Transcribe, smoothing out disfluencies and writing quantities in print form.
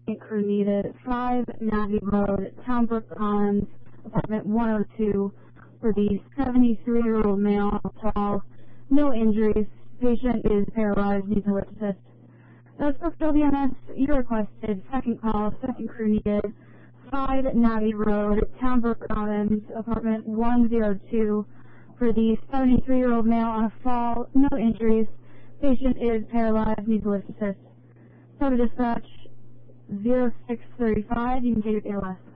second crew needed. 5 Navy Road, Townbrook Commons, apartment 102, for the 73-year-old male on the fall. No injuries. Patient is paralyzed, needs a lift assist. That's for WMS. You requested second call, second crew needed. 5 Navy Road, Townbrook Commons, apartment 102, for the 73-year-old male on a fall. No injuries. Patient is paralyzed, needs a lift assist. So to dispatch 0635, you can take your ALS.